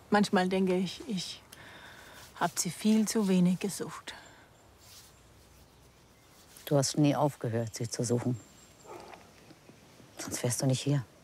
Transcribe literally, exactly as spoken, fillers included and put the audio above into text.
Manchmal denke ich, ich habe sie viel zu wenig gesucht. Du hast nie aufgehört, sie zu suchen. Sonst wärst du nicht hier.